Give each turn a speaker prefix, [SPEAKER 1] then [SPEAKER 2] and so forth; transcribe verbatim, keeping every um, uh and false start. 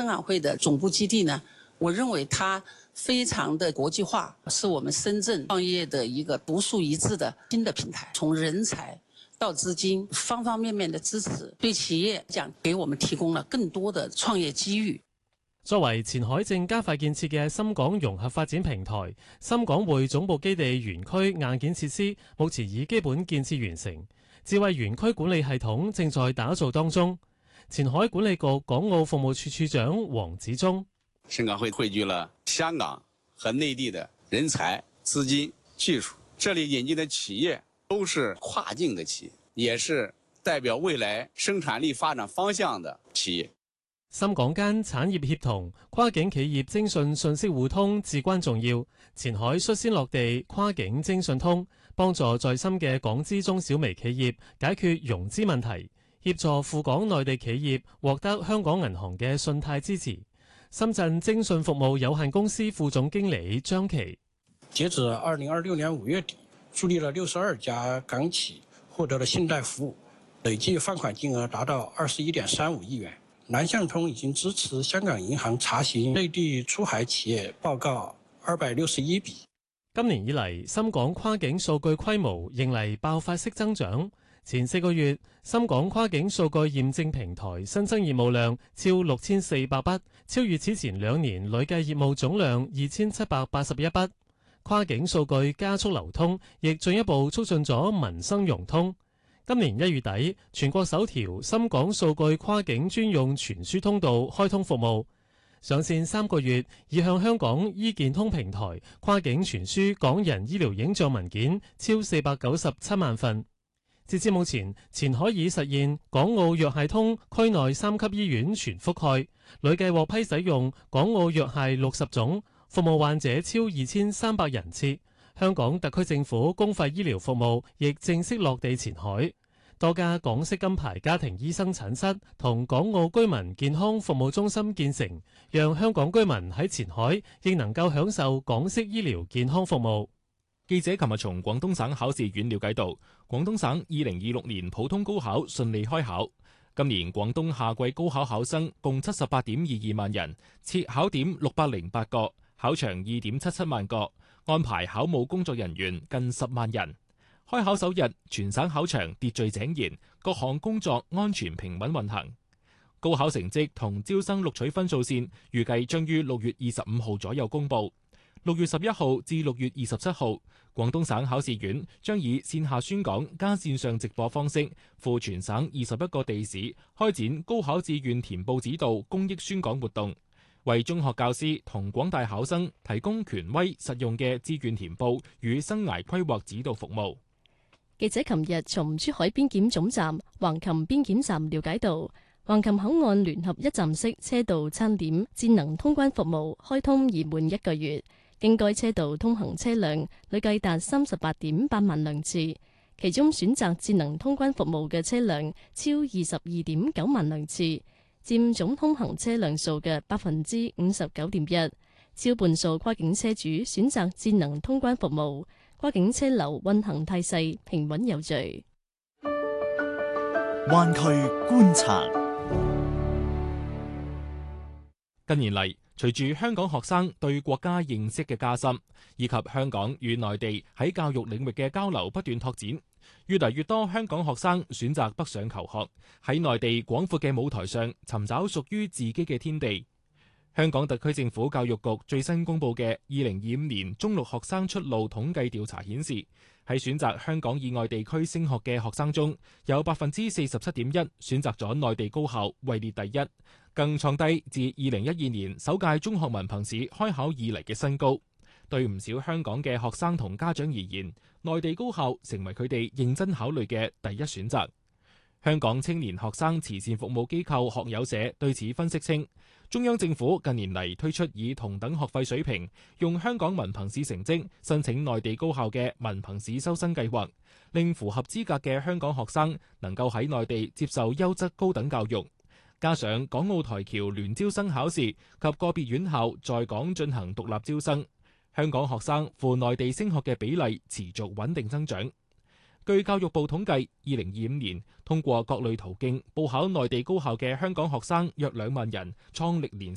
[SPEAKER 1] 港會的總部基地呢，我認為它非常的國際化，是我們深圳創業的一個獨樹一幟的新的平台。從人才到資金方方面面的支持，對企業講給我們提供了更多的創業機遇。
[SPEAKER 2] 作為前海正加快建設嘅深港融合發展平台，深港匯總部基地園區硬件設施目前已基本建設完成，智慧園區管理系統正在打造當中。前海管理局港澳服務處處長黃子忠：
[SPEAKER 3] 深港會匯聚了香港和內地的人才、資金、技術，這裡引進的企業都是跨境的企業，也是代表未來生產力發展方向的企業。
[SPEAKER 2] 深港間產業協同、跨境企業徵信信息互通至關重要。前海率先落地跨境徵信通，幫助在深嘅港資中小微企業解決融資問題，協助赴港內地企業獲得香港銀行嘅信貸支持。深圳徵信服務有限公司副總經理張琪：
[SPEAKER 4] 截至二零二六年五月底，助力了六十二家港企獲得了信貸服務，累計放款金額達到二十一點三五億元。南向通已經支持香港銀行查詢內地出海企業報告二百六十一筆。
[SPEAKER 2] 今年以嚟，深港跨境數據規模迎嚟爆發式增長。前四個月，深港跨境數據驗證平台新增業務量超六千四百筆，超越此前兩年累計業務總量二千七百八十一筆。跨境數據加速流通，亦進一步促進咗民生融通。今年一月底，全國首條深港數據跨境專用傳輸通道開通服務，上線三個月已向香港醫健通平台跨境傳輸港人醫療影像文件超四百九十七萬份。截至目前，前海已實現港澳藥械通區內三級醫院全覆蓋，累計獲批使用港澳藥械六十種，服務患者超二千三百人次。香港特區政府公費醫療服務亦正式落地前海，多家港式金牌家庭醫生診室同港澳居民健康服務中心建成，讓香港居民喺前海亦能夠享受港式醫療健康服務。
[SPEAKER 5] 記者琴日從廣東省考試院了解到，廣東省二零二六年普通高考順利開考。今年廣東夏季高考考生共七十八點二二萬人，設考點六百零八個，考場二點七七萬個，安排考務工作人員近十萬人。開考首日，全省考場秩序井然，各項工作安全平穩運行。高考成績同招生錄取分數線預計將於六月二十五號左右公佈。六月十一號至六月二十七號，廣東省考試院將以線下宣講加線上直播方式，赴全省二十一個地市開展高考志願填報指導公益宣講活動，為中學教師同廣大考生提供權威實用嘅志願填報與生涯規劃指導服務。
[SPEAKER 6] 記者琴日從珠海邊檢總站橫琴邊檢站了解到，橫琴口岸聯合一站式車道餐點智能通關服務開通已滿一個月，經該車道通行車輛累計達三十八點八萬輛次，其中選擇智能通關服務嘅車輛超二十二點九萬輛次，佔總通行車輛數嘅百分之五十九點一，超半數跨境車主選擇智能通關服務，跨境車流運行態勢平穩有序。
[SPEAKER 7] 灣區觀察。
[SPEAKER 5] 近年嚟，隨住香港學生對國家認識嘅加深，以及香港與內地喺教育領域嘅交流不斷拓展，越嚟越多香港學生選擇北上求學，喺內地廣闊嘅舞台上尋找屬於自己嘅天地。香港特區政府教育局最新公布嘅二零二五年中六學生出路統計調查顯示，喺選擇香港以外地區升學嘅學生中，有百分之四十七點一選擇咗內地高校，位列第一，更創低自二零一二年首屆中學文憑試開考以嚟嘅新高。對唔少香港嘅學生同家長而言，內地高校成為佢哋認真考慮嘅第一選擇。香港青年學生慈善服務機構學友社對此分析稱，中央政府近年嚟推出以同等學費水平用香港文憑試成績申請內地高校嘅文憑試收生計劃，令符合資格嘅香港學生能夠喺內地接受優質高等教育。加上港澳台僑聯招生考試及個別院校在港進行獨立招生，香港學生赴內地升學嘅比例持續穩定增長。據教育部統計，二零二五年通過各類途徑報考內地高校嘅香港學生約兩萬人，創歷年